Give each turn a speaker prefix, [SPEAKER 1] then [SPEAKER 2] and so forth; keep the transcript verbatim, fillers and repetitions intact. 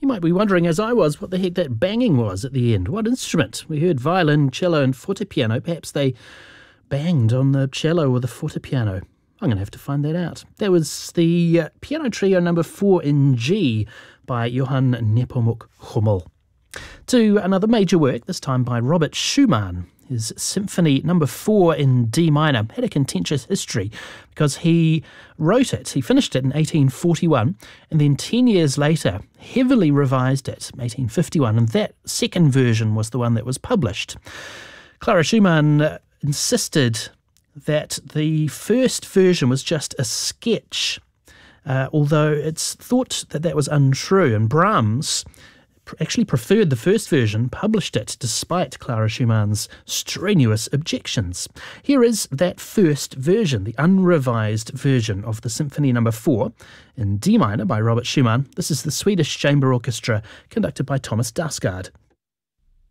[SPEAKER 1] You might be wondering, as I was, what the heck that banging was at the end. What instrument? We heard violin, cello and fortepiano. Perhaps they banged on the cello or the fortepiano. I'm going to have to find that out. That was the uh, Piano Trio number four in G by Johann Nepomuk Hummel. To another major work, this time by Robert Schumann. His Symphony number four in D minor had a contentious history because he wrote it, he finished it in eighteen forty-one, and then ten years later heavily revised it in eighteen fifty-one, and that second version was the one that was published. Clara Schumann insisted that the first version was just a sketch, uh, although it's thought that that was untrue, and Brahms actually preferred the first version, published it despite Clara Schumann's strenuous objections. Here is that first version, the unrevised version of the Symphony number four in D minor by Robert Schumann. This is the Swedish Chamber Orchestra, conducted by Thomas Dassgard.